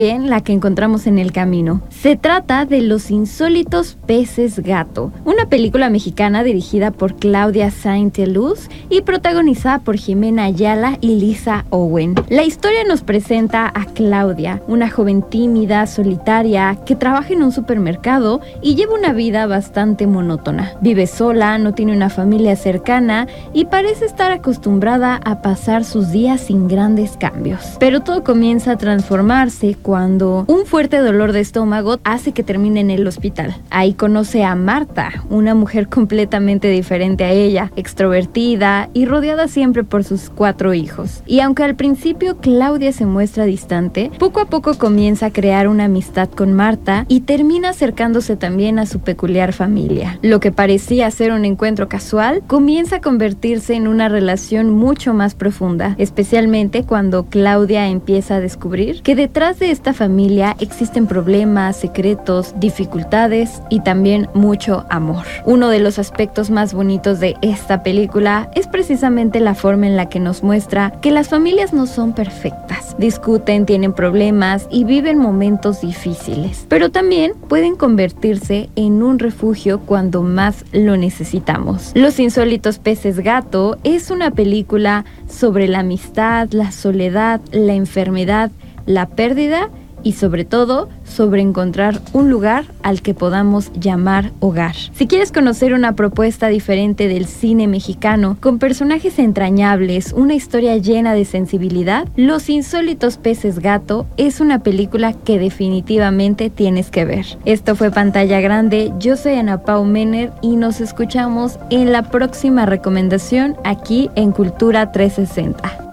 la que encontramos en el camino. Se trata de Los insólitos peces gato, una película mexicana dirigida por Claudia Saint-Éluz y protagonizada por Jimena Ayala y Lisa Owen. La historia nos presenta a Claudia, una joven tímida, solitaria, que trabaja en un supermercado y lleva una vida bastante monótona. Vive sola, no tiene una familia cercana y parece estar acostumbrada a pasar sus días sin grandes cambios. Pero todo comienza a transformarse cuando un fuerte dolor de estómago hace que termine en el hospital. Ahí conoce a Marta, una mujer completamente diferente a ella, extrovertida y rodeada siempre por sus 4 hijos. Y aunque al principio Claudia se muestra distante, poco a poco comienza a crear una amistad con Marta y termina acercándose también a su peculiar familia. Lo que parecía ser un encuentro casual comienza a convertirse en una relación mucho más profunda, especialmente cuando Claudia empieza a descubrir que detrás de esta familia existen problemas, secretos, dificultades y también mucho amor. Uno de los aspectos más bonitos de esta película es precisamente la forma en la que nos muestra que las familias no son perfectas. Discuten, tienen problemas y viven momentos difíciles, pero también pueden convertirse en un refugio cuando más lo necesitamos. Los insólitos peces gato es una película sobre la amistad, la soledad, la enfermedad, la pérdida y sobre todo sobre encontrar un lugar al que podamos llamar hogar. Si quieres conocer una propuesta diferente del cine mexicano con personajes entrañables, una historia llena de sensibilidad, Los insólitos peces gato es una película que definitivamente tienes que ver. Esto fue Pantalla Grande, yo soy Ana Pau Mener y nos escuchamos en la próxima recomendación aquí en Cultura 360.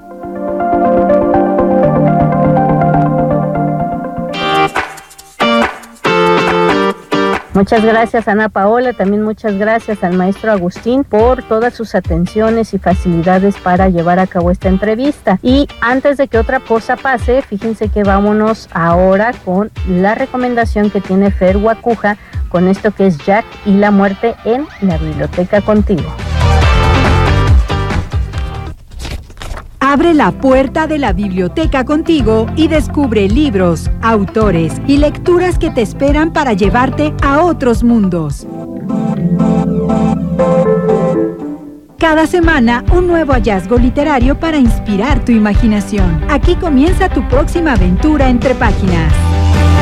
Muchas gracias, Ana Paola, también muchas gracias al maestro Agustín por todas sus atenciones y facilidades para llevar a cabo esta entrevista. Y antes de que otra cosa pase, fíjense que vámonos ahora con la recomendación que tiene Fer Guacuja con esto que es Jack y la muerte en la biblioteca contigo. Abre la puerta de la biblioteca contigo y descubre libros, autores y lecturas que te esperan para llevarte a otros mundos. Cada semana, un nuevo hallazgo literario para inspirar tu imaginación. Aquí comienza tu próxima aventura entre páginas.